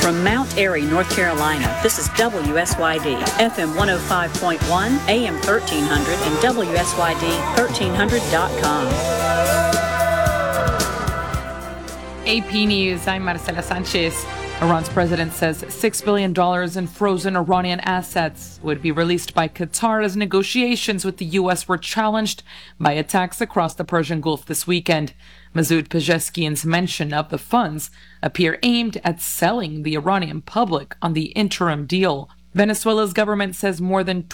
From Mount Airy, North Carolina, this is WSYD, FM 105.1, AM 1300, and WSYD1300.com. AP News, I'm Marcela Sanchez. Iran's president says $6 billion in frozen Iranian assets would be released by Qatar as negotiations with the U.S. were challenged by attacks across the Persian Gulf this weekend. Masoud Pezeshkian's mention of the funds appear aimed at selling the Iranian public on the interim deal. Venezuela's government says more than